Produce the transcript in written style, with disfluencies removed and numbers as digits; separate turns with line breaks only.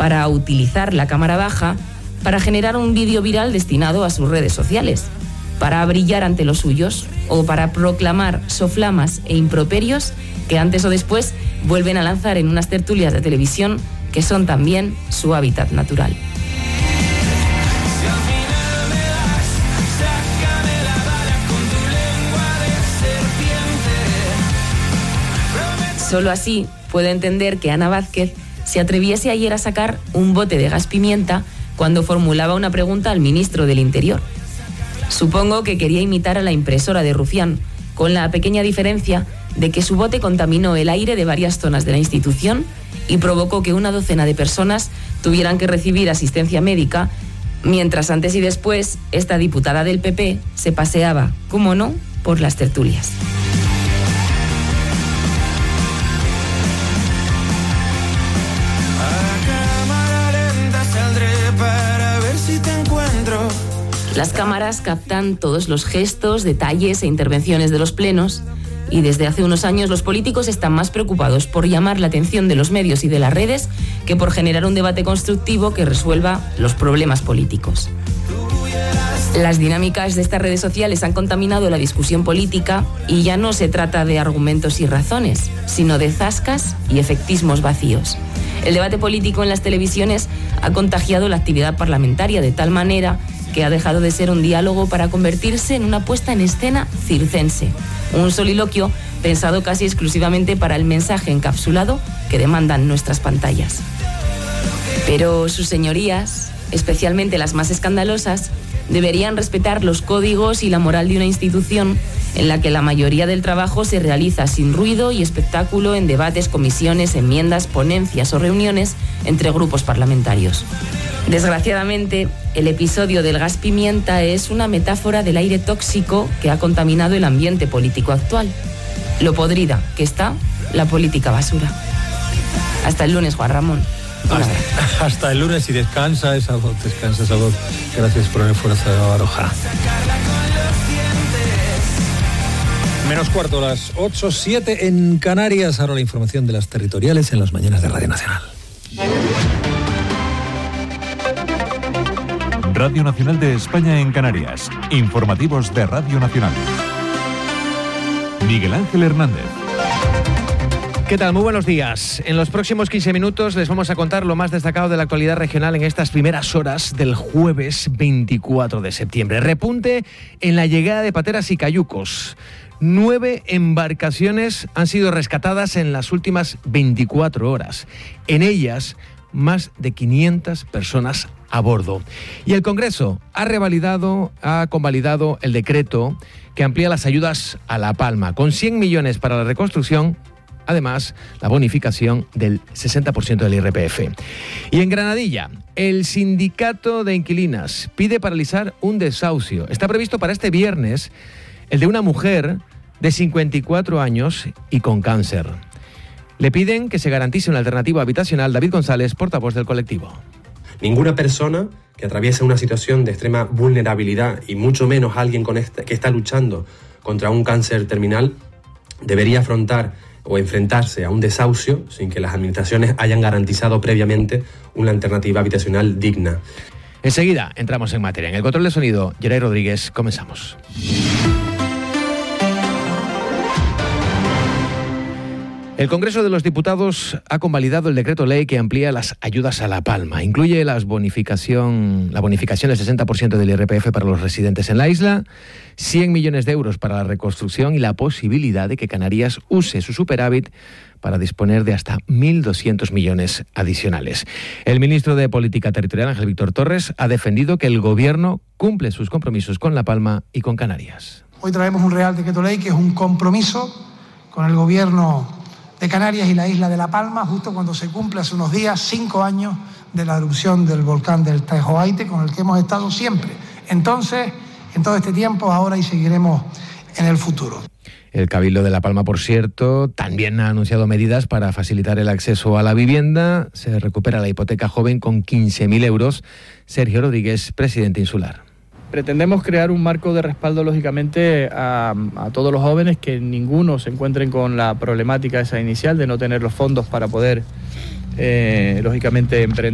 para utilizar la cámara baja para generar un vídeo viral destinado a sus redes sociales, para brillar ante los suyos o para proclamar soflamas e improperios que antes o después vuelven a lanzar en unas tertulias de televisión que son también su hábitat natural. Solo así puedo entender que Ana Vázquez se atreviese ayer a sacar un bote de gas pimienta cuando formulaba una pregunta al ministro del Interior. Supongo que quería imitar a la impresora de Rufián, con la pequeña diferencia de que su bote contaminó el aire de varias zonas de la institución y provocó que una docena de personas tuvieran que recibir asistencia médica, mientras antes y después esta diputada del PP se paseaba, cómo no, por las tertulias. Las cámaras captan todos los gestos, detalles e intervenciones de los plenos y desde hace unos años los políticos están más preocupados por llamar la atención de los medios y de las redes que por generar un debate constructivo que resuelva los problemas políticos. Las dinámicas de estas redes sociales han contaminado la discusión política y ya no se trata de argumentos y razones, sino de zascas y efectismos vacíos. El debate político en las televisiones ha contagiado la actividad parlamentaria de tal manera que ha dejado de ser un diálogo para convertirse en una puesta en escena circense, un soliloquio pensado casi exclusivamente para el mensaje encapsulado que demandan nuestras pantallas. Pero sus señorías, especialmente las más escandalosas, deberían respetar los códigos y la moral de una institución en la que la mayoría del trabajo se realiza sin ruido y espectáculo en debates, comisiones, enmiendas, ponencias o reuniones entre grupos parlamentarios. Desgraciadamente, el episodio del gas pimienta es una metáfora del aire tóxico que ha contaminado el ambiente político actual. Lo podrida que está la política basura. Hasta el lunes, Juan Ramón.
Hasta el lunes y descansa esa voz. Gracias por el esfuerzo de Baroja. Menos cuarto, las 8:07 en Canarias. Ahora la información de las territoriales en las mañanas de Radio Nacional.
Radio Nacional de España en Canarias. Informativos de Radio Nacional. Miguel Ángel Hernández.
¿Qué tal? Muy buenos días. En los próximos 15 minutos les vamos a contar lo más destacado de la actualidad regional en estas primeras horas del jueves 24 de septiembre. Repunte en la llegada de pateras y cayucos. 9 embarcaciones han sido rescatadas en las últimas 24 horas. En ellas, más de 500 personas a bordo. Y el Congreso ha convalidado el decreto que amplía las ayudas a La Palma, con 100 millones para la reconstrucción. Además, la bonificación del 60% del IRPF. Y en Granadilla, el sindicato de inquilinas pide paralizar un desahucio. Está previsto para este viernes el de una mujer de 54 años y con cáncer. Le piden que se garantice una alternativa habitacional. David González, portavoz del colectivo.
Ninguna persona que atraviese una situación de extrema vulnerabilidad, y mucho menos alguien que está luchando contra un cáncer terminal, debería afrontar o enfrentarse a un desahucio sin que las administraciones hayan garantizado previamente una alternativa habitacional digna.
Enseguida entramos en materia. En el control de sonido, Geray Rodríguez, comenzamos. El Congreso de los Diputados ha convalidado el decreto ley que amplía las ayudas a La Palma. Incluye la bonificación del 60% del IRPF para los residentes en la isla, 100 millones de euros para la reconstrucción y la posibilidad de que Canarias use su superávit para disponer de hasta 1.200 millones adicionales. El ministro de Política Territorial, Ángel Víctor Torres, ha defendido que el Gobierno cumple sus compromisos con La Palma y con Canarias.
Hoy traemos un Real Decreto Ley que es un compromiso con el Gobierno de Canarias y la isla de La Palma, justo cuando se cumple hace unos días 5 años de la erupción del volcán del Tajoaite, con el que hemos estado siempre. Entonces, en todo este tiempo, ahora y seguiremos en el futuro.
El Cabildo de La Palma, por cierto, también ha anunciado medidas para facilitar el acceso a la vivienda. Se recupera la hipoteca joven con 15.000 euros. Sergio Rodríguez, presidente insular.
Pretendemos crear un marco de respaldo, lógicamente, a todos los jóvenes, que ninguno se encuentren con la problemática esa inicial de no tener los fondos para poder, lógicamente, emprender.